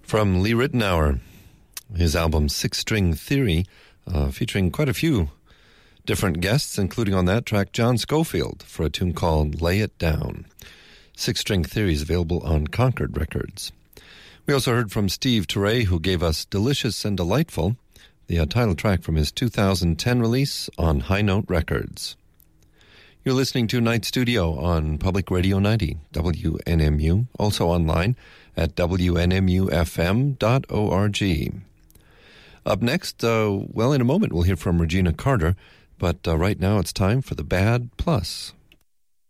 From Lee Ritenour, his album Six String Theory, featuring quite a few different guests, including on that track John Scofield for a tune called Lay It Down. Six String Theory is available on Concord Records. We also heard from Steve Turre, who gave us Delicious and Delightful, the title track from his 2010 release on High Note Records. You're listening to Night Studio on Public Radio 90, WNMU, also online at WNMUFM.org. Up next, in a moment we'll hear from Regina Carter, but right now it's time for the Bad Plus.